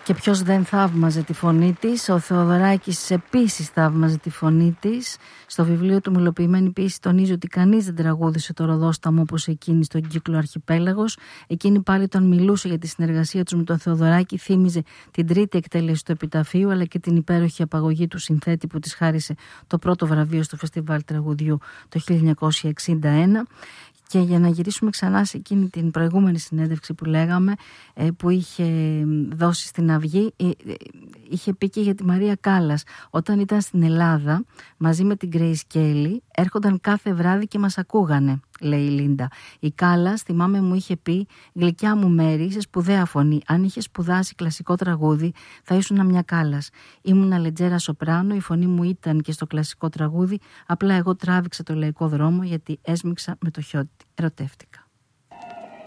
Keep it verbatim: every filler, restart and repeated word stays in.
Και ποιος δεν θαύμαζε τη φωνή της? Ο Θεοδωράκης επίσης θαύμαζε τη φωνή της. Στο βιβλίο του «Μελοποιημένη ποίηση» τονίζει ότι κανείς δεν τραγούδισε το ροδόσταμο όπως εκείνη στον κύκλο Αρχιπέλαγος. Εκείνη πάλι, όταν μιλούσε για τη συνεργασία τους με τον Θεοδωράκη, θύμιζε την τρίτη εκτέλεση του επιταφείου, αλλά και την υπέροχη απαγωγή του συνθέτη που της χάρισε το πρώτο βραβείο στο Φεστιβάλ Τραγουδιού το χίλια εννιακόσια εξήντα ένα. Και για να γυρίσουμε ξανά σε εκείνη την προηγούμενη συνέντευξη που λέγαμε, που είχε δώσει στην Αυγή, είχε πει και για τη Μαρία Κάλλας. Όταν ήταν στην Ελλάδα μαζί με την Grace Kelly, έρχονταν κάθε βράδυ και μας ακούγανε, λέει η Λίντα. Η Κάλλας, θυμάμαι, μου είχε πει: «Γλυκιά μου Μέρη, είσαι σπουδαία φωνή. Αν είχε σπουδάσει κλασικό τραγούδι, θα ήσουν μια Κάλλας. Ήμουνα λετζέρα σοπράνο, η φωνή μου ήταν και στο κλασικό τραγούδι. Απλά εγώ τράβηξα το λαϊκό δρόμο γιατί έσμιξα με το χιότι. Ερωτεύτηκα».